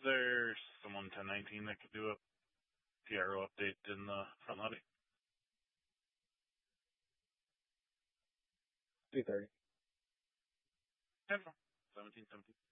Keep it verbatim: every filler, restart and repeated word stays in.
there someone ten nineteen that could do a P R O update in the front lobby? two thirty. ten seventeen seventeen.